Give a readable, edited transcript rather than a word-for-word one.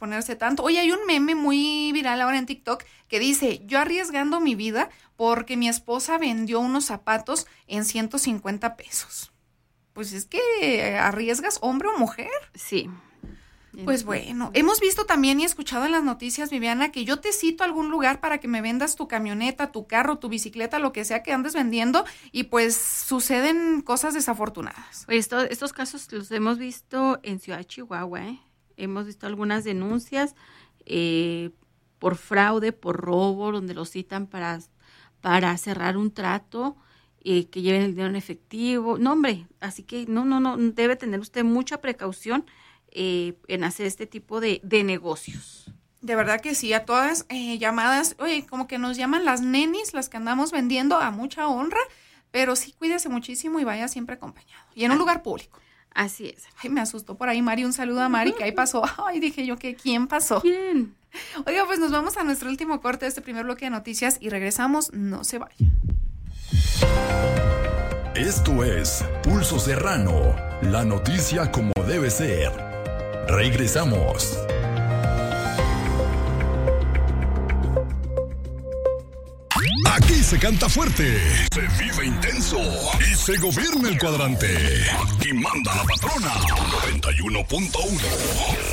exponerse tanto. Oye, hay un meme muy viral ahora en TikTok que dice, yo arriesgando mi vida porque mi esposa vendió unos zapatos en 150 pesos. Pues es que arriesgas hombre o mujer. Sí. Pues bueno, hemos visto también y escuchado en las noticias, Viviana, que yo te cito a algún lugar para que me vendas tu camioneta, tu carro, tu bicicleta, lo que sea que andes vendiendo, y pues suceden cosas desafortunadas. Estos casos los hemos visto en Ciudad Chihuahua, ¿eh? Hemos visto algunas denuncias por fraude, por robo, donde los citan para cerrar un trato, que lleven el dinero en efectivo. No, hombre, así que no, debe tener usted mucha precaución en hacer este tipo de negocios. De verdad que sí, a todas llamadas, oye, como que nos llaman las nenis, las que andamos vendiendo a mucha honra, pero sí cuídese muchísimo y vaya siempre acompañado. Y en un lugar público. Así es. Ay, me asustó por ahí Mari, un saludo a Mari, que ahí pasó. Ay, dije yo que ¿quién pasó? ¿Quién? Oiga, pues nos vamos a nuestro último corte de este primer bloque de noticias y regresamos, no se vayan. Esto es Pulso Serrano, la noticia como debe ser. Regresamos. Aquí se canta fuerte, se vive intenso y se gobierna el cuadrante. Aquí manda la patrona 91.1.